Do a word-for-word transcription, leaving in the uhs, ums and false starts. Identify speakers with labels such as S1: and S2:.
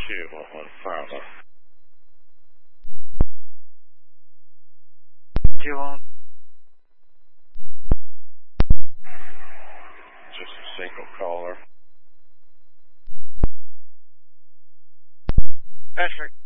S1: two one one fire alarm.
S2: two one.
S1: Just a single caller.
S2: Patrick.